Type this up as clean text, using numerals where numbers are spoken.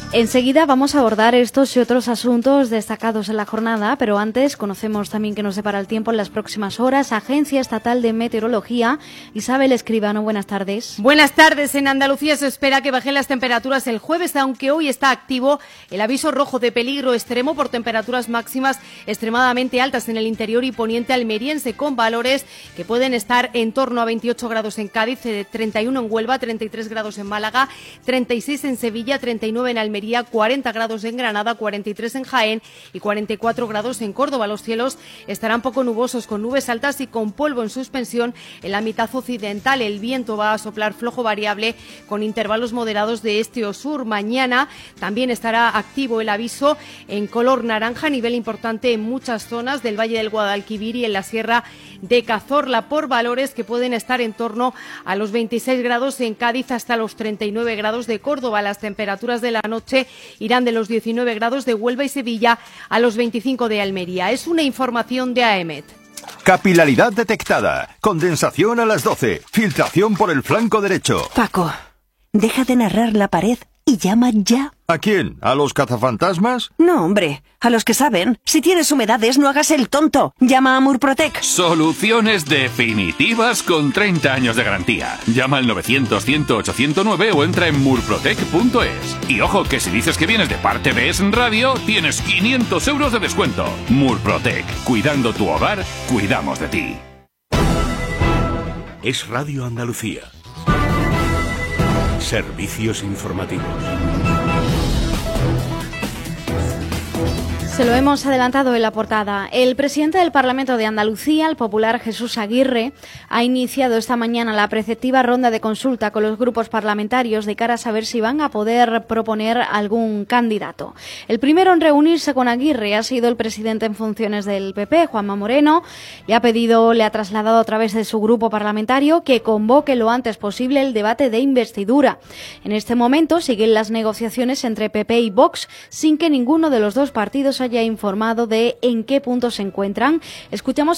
Enseguida vamos a abordar estos y otros asuntos destacados en la jornada, pero antes conocemos también que nos depara el tiempo en las próximas horas. Agencia Estatal de Meteorología. Isabel Escribano, buenas tardes. Buenas tardes. En Andalucía se espera que bajen las temperaturas el jueves, aunque hoy está activo el aviso rojo de peligro extremo por temperaturas máximas extremadamente altas en el interior y poniente almeriense, con valores que pueden estar en torno a 28 grados en Cádiz, 31 en Huelva, 33 grados en Málaga, 36 en Sevilla, 39 en Almería, 40 grados en Granada, 43 en Jaén y 44 grados en Córdoba. Los cielos estarán poco nubosos, con nubes altas y con polvo en suspensión en la mitad occidental. El viento va a soplar flojo variable con intervalos moderados de este o sur. Mañana también estará activo el aviso en color naranja, a nivel importante en muchas zonas del Valle del Guadalquivir y en la Sierra de Cazorla, por valores que pueden estar en torno a los 26 grados en Cádiz hasta los 39 grados de Córdoba. Las temperaturas de la noche irán de los 19 grados de Huelva y Sevilla a los 25 de Almería. Es una información de AEMET. Capilaridad detectada. Condensación a las 12. Filtración por el flanco derecho. Paco, deja de narrar la pared y llama ya. ¿A quién? ¿A los cazafantasmas? No, hombre, a los que saben. Si tienes humedades, no hagas el tonto. Llama a Murprotec. Soluciones definitivas con 30 años de garantía. Llama al 900-108-109 o entra en murprotec.es. Y ojo, que si dices que vienes de parte de Es Radio, tienes 500 euros de descuento. Murprotec. Cuidando tu hogar, cuidamos de ti. Es Radio Andalucía. Servicios informativos. Se lo hemos adelantado en la portada. El presidente del Parlamento de Andalucía, el popular Jesús Aguirre, ha iniciado esta mañana la preceptiva ronda de consulta con los grupos parlamentarios de cara a saber si van a poder proponer algún candidato. El primero en reunirse con Aguirre ha sido el presidente en funciones del PP, Juanma Moreno. Le ha trasladado a través de su grupo parlamentario que convoque lo antes posible el debate de investidura. En este momento siguen las negociaciones entre PP y Vox, sin que ninguno de los dos partidos haya informado de en qué punto se encuentran. Escuchamos